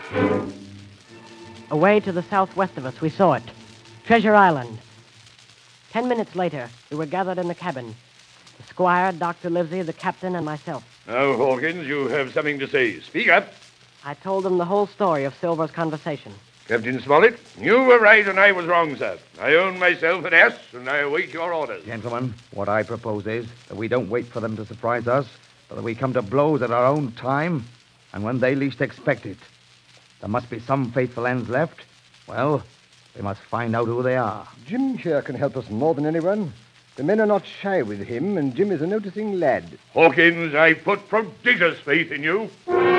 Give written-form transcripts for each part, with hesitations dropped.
Away to the southwest of us, we saw it. Treasure Island. 10 minutes later, we were gathered in the cabin. The squire, Dr. Livesey, the captain, and myself. Now, Hawkins, you have something to say. Speak up. I told them the whole story of Silver's conversation. Captain Smollett, you were right and I was wrong, sir. I own myself an ass, and I await your orders. Gentlemen, what I propose is that we don't wait for them to surprise us, but that we come to blows at our own time, and when they least expect it. There must be some faithful ends left. Well, we must find out who they are. Jim here can help us more than anyone. The men are not shy with him, and Jim is a noticing lad. Hawkins, I put prodigious faith in you.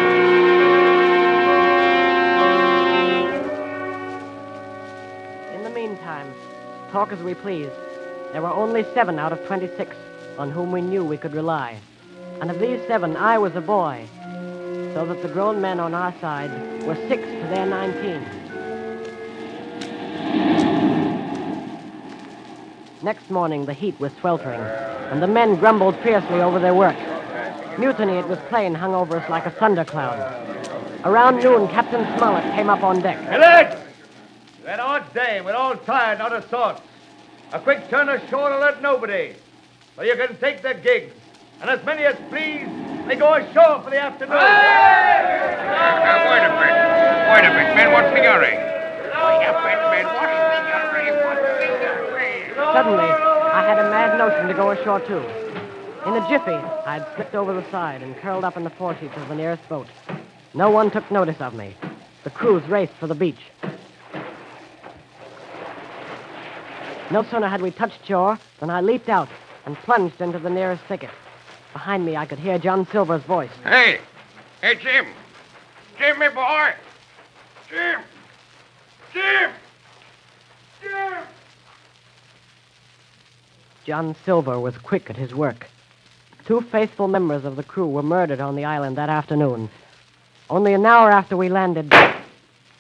In the meantime, talk as we please, there were only 7 out of 26 on whom we knew we could rely. And of these 7, I was a boy, so that the grown men on our side were 6 to their 19. Next morning, the heat was sweltering, and the men grumbled fiercely over their work. Mutiny, it was plain, hung over us like a thundercloud. Around noon, Captain Smollett came up on deck. Hey, lads! We've had a hot day. We're all tired, not of sorts. A quick turn ashore will hurt nobody. So you can take the gigs, and as many as please may go ashore for the afternoon. Now, wait a bit, men. What's the hurry? Wait a bit, men. What's the hurry? Suddenly, I had a mad notion to go ashore, too. In a jiffy, I had slipped over the side and curled up in the foresheets of the nearest boat. No one took notice of me. The crews raced for the beach. No sooner had we touched shore than I leaped out and plunged into the nearest thicket. Behind me, I could hear John Silver's voice. Hey, Jim. Jim, my boy. Jim. John Silver was quick at his work. 2 faithful members of the crew were murdered on the island that afternoon. Only an hour after we landed,